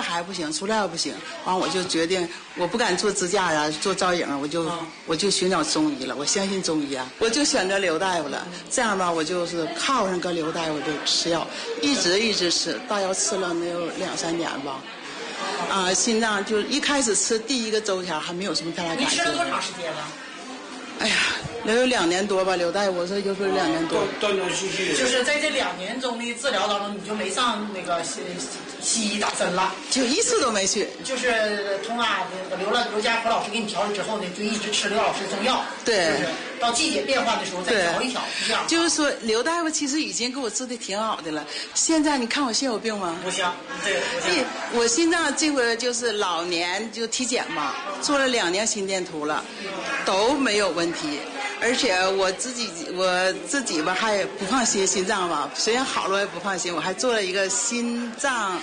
还不行，除了不行，完我就决定我不敢做支架呀，做造影，我就寻找中医了。我相信中医啊，我就选择刘大夫了。这样吧，我就是靠上个刘大夫就吃药，一直吃，大药吃了能有2-3年吧。心脏就一开始吃第一个周前还没有什么太大感觉。 你吃了多长时间了？ 哎呀，能有2年多吧，刘大夫，我说就说2年多。 断断续续。 就是在这2年中的治疗当中，你就没上那个西医打针了？ 就一次都没去。 就是从刘家和老师给你调了之后呢，就一直吃刘老师的中药。 对。 就是到季节变换的时候再调一调，是这样。 就是说，刘大夫其实已经给我治的挺好的了。现在你看我现在有病吗？ 不像，对， 我心脏这回就是老年就体检嘛，做了2年心电图了，都没有问题。而且我自己吧还不放心心脏吧，虽然好了我也不放心，我还做了一个心脏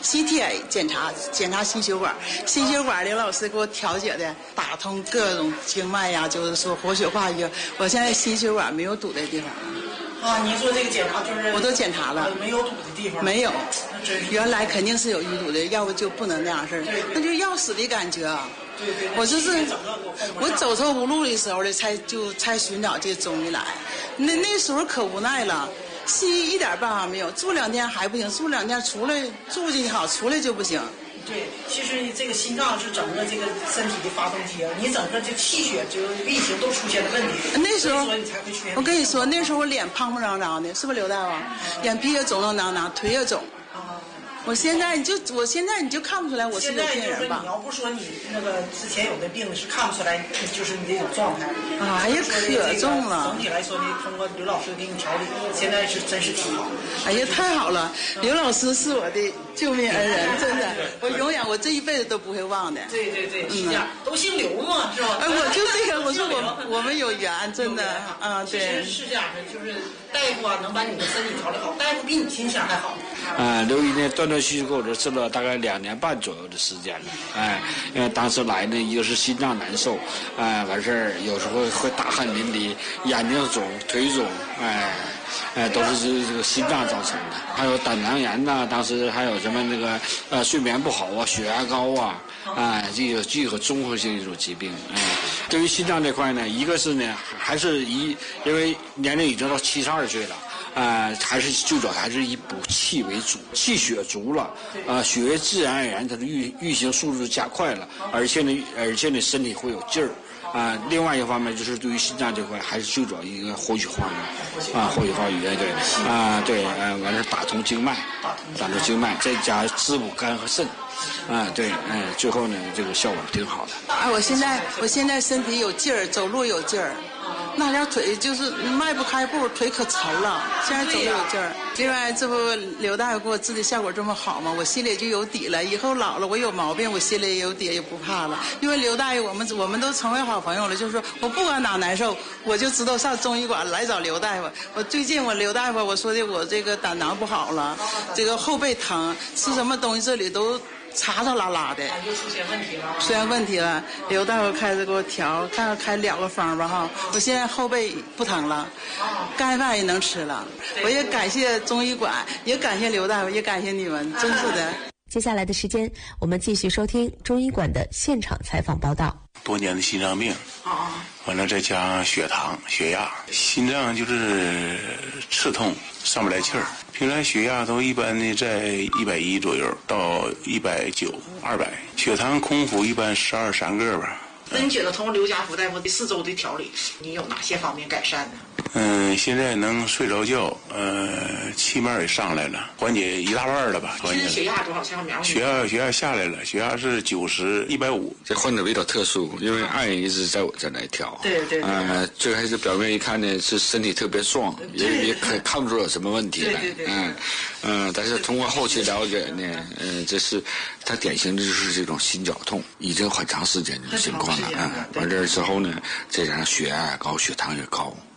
CT 检查心血管，刘老师给我调节的，打通各种经脉呀，就是说活血化瘀，我现在心血管没有堵的地方。 您做这个检查就是我都检查了， 没有堵的地方。 没有，原来肯定是有淤堵的，要不就不能那样事儿，那就要死的感觉啊。 对， 我就是我走投无路的时候的才寻找这中医来，那时候可无奈了。西医一点办法没有，住2天还不行，住2天出来住进去好，出来就不行。 对，其实这个心脏是整个这个身体的发动机，你整个这气血就运行都出现了问题。 那时候所以你才会出现。 我跟你说，那时候我脸胖胖张张的，是不是刘大夫？眼皮也肿肿囊囊，腿也肿。我现在你就看不出来我是有病人吧？ 你要不说你那个之前有的病是看不出来，就是你这种状态。 哎呀，可重了。 总体来说呢，通过刘老师给你调理，现在是真是挺好。 哎呀，太好了！刘老师是我的救命恩人，真的，我这一辈子都不会忘的。 对，是这样，都姓刘嘛，是吧？ 我就这个，我说我们有缘，真的，对。 是这样的，就是大夫啊，能把你的身体调理好，大夫比你心情还好。 刘姨呢，断断续续给我这治了大概2年半左右的时间了，因为当时来呢，一个是心脏难受，完事儿有时候会大汗淋漓，眼睛肿，腿肿，都是这个心脏造成的，还有胆囊炎呐，当时还有什么那个睡眠不好啊，血压高啊，这个综合性一种疾病，对于心脏这块呢，一个是呢，还是因为年龄已经到72岁了。还是最主要还是以补气为主，气血足了，血液自然而然它的运行速度加快了，而且呢身体会有劲儿。另外一方面就是对于心脏这块还是最主要一个活血化瘀，活血化瘀，对，完了打通经脉，再加滋补肝和肾。最后呢这个效果挺好的。 我现在身体有劲儿，走路有劲儿。那条腿就是迈不开步，腿可沉了。现在走路有劲儿。另外，这不刘大夫给我治的效果这么好吗？我心里就有底了。以后老了，我有毛病，我心里也有底，也不怕了。因为刘大夫，我们都成为好朋友了。就是说我不管哪难受，我就知道上中医馆来找刘大夫。我最近刘大夫我说的我这个胆囊不好了，这个后背疼，吃什么东西这里都查拉拉的， 又出现问题了。 刘大夫开始给我调，开2个方吧哈。我现在后背不疼了，干饭也能吃了。我也感谢中医馆，也感谢刘大夫，也感谢你们，真是的。 接下来的时间，我们继续收听中医馆的现场采访报道。 多年的心脏病，完了再加上血糖、血压，心脏就是刺痛，上不来气儿。平常血压都一般的在110左右到190、200，血糖空腹一般12、13个吧。 那你觉得通过刘家福大夫的4周的调理，你有哪些方面改善呢？ 现在能睡着觉，气脉也上来了，缓解一大半了吧。 现在血压多少？ 血压下来了，血压是90、150。 这患者比较特殊，因为爱人一直在我这来调。 对。 最开始表面一看呢，是身体特别壮，也看不出有什么问题来。但是通过后期了解呢，这是他典型的就是这种心绞痛，已经很长时间的情况了。完这之后呢，再加上血压也高，血糖也高。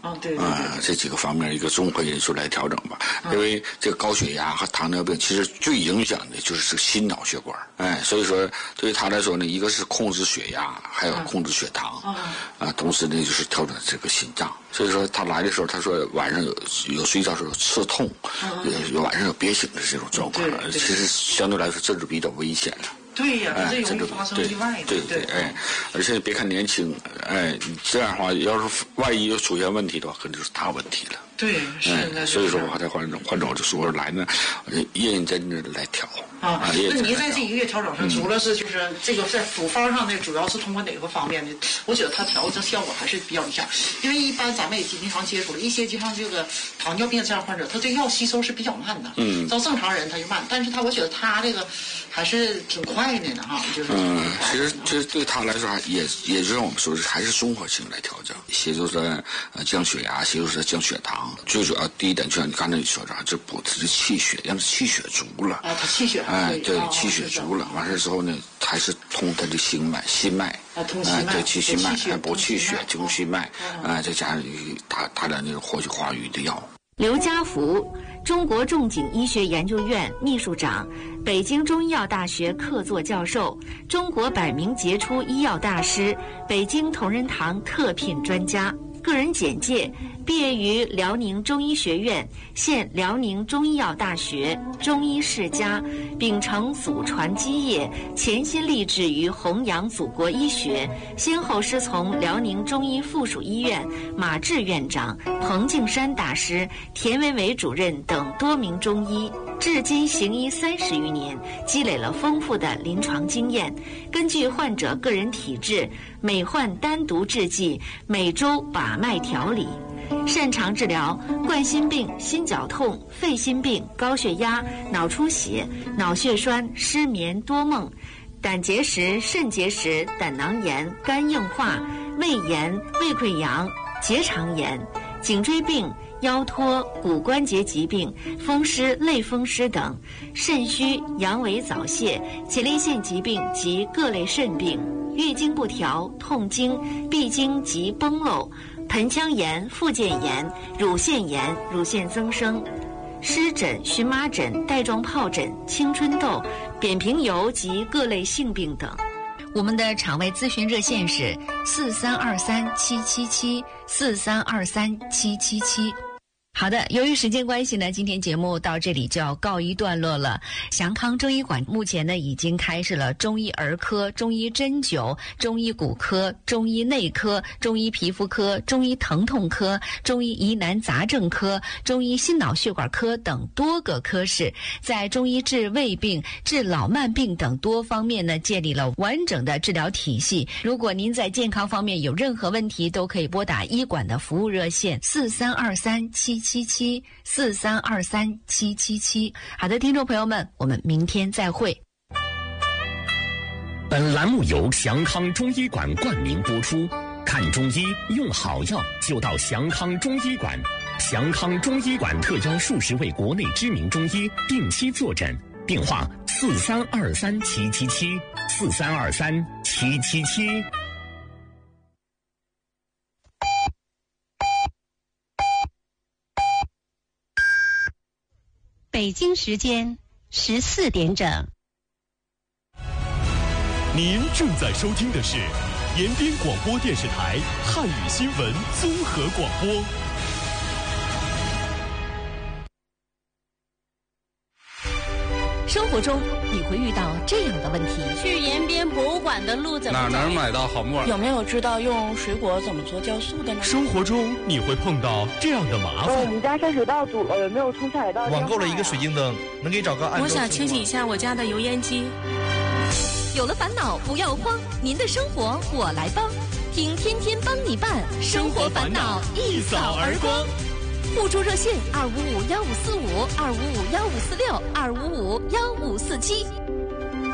对， 这几个方面一个综合因素来调整吧。因为这个高血压和糖尿病其实最影响的就是这个心脑血管，所以说对于他来说呢，一个是控制血压，还有控制血糖，同时呢就是调整这个心脏。所以说他来的时候，他说晚上有睡觉时候有刺痛，晚上有憋醒的这种状况，其实相对来说这就比较危险了。 对呀，这容易发生意外的。对， 而且别看年轻，你这样的话，要是万一又出现问题的话，可能就是大问题了。 对，是。 所以说我这患者就说来呢，认认真真的来调。 那您在这1个月调整上，除了是就是这个在处方上呢，主要是通过哪个方面呢？我觉得它调整效果还是比较理想，因为一般咱们也经常接触了一些，就像这个糖尿病这样患者，他这药吸收是比较慢的，到正常人他就慢，但是我觉得他这个还是挺快的呢，就是。 其实对他来说也就像我们说的，还是综合性来调整，协助他降血压，协助他降血糖，最主要第一点就像你刚才说的，就补他的气血，让他气血足了。 他气血。 对，气血足了，完事之后呢，还是通他的心脉， 通心脉， 对，心脉，补气血，通心脉，再加上大量那种活血化瘀的药。 刘家福，中国仲景医学研究院秘书长，北京中医药大学客座教授，中国100名杰出医药大师，北京同仁堂特聘专家。个人简介：毕业于辽宁中医学院，现辽宁中医药大学中医世家，秉承祖传基业，潜心立志于弘扬祖国医学，先后师从辽宁中医附属医院马志院长、彭敬山大师、田维伟主任等多名中医，至今行医30余年，积累了丰富的临床经验。根据患者个人体质，每患单独制剂，每周把脉调理。擅长治疗冠心病、心绞痛、肺心病、高血压、脑出血、脑血栓、失眠、多梦、胆结石、肾结石、胆囊炎、肝硬化、胃炎、胃溃疡、结肠炎、颈椎病、腰托、骨关节疾病、风湿、类风湿等，肾虚、阳痿早泄、前列腺疾病及各类肾病、月经不调、痛经、闭经及崩漏、盆腔炎、附件炎、乳腺炎、乳腺增生、湿疹、荨麻疹、带状疱疹、青春痘、扁平疣及各类性病等。我们的场外咨询热线是43237774323777。好的，由于时间关系呢，今天节目到这里就要告一段落了。祥康中医馆目前呢已经开设了中医儿科、中医针灸、中医骨科、中医内科、中医皮肤科、中医疼痛科、中医疑难杂症科、中医心脑血管科等多个科室，在中医治胃病、治老慢病等多方面呢建立了完整的治疗体系。如果您在健康方面有任何问题，都可以拨打医馆的服务热线4323777743237777。好的，听众朋友们，我们明天再会。 本栏目由祥康中医馆冠名播出。看中医用好药就到祥康中医馆。祥康中医馆特邀数十位国内知名中医定期坐诊，电话4323777743237777。 北京时间14点整。 您正在收听的是延边广播电视台汉语新闻综合广播。 生活中你会遇到这样的问题： 去延边博物馆的路怎么走？ 哪能买到好木耳？ 有没有知道用水果怎么做酵素的呢？ 生活中你会碰到这样的麻烦。 我们家山水道堵了，有没有冲下水道？ 网购了一个水晶灯，能给找个按。 我想清洗一下我家的油烟机。 有了烦恼不要慌，您的生活我来帮，听天天帮你办，生活烦恼一扫而光。互助热线2551545，2551546，2551547。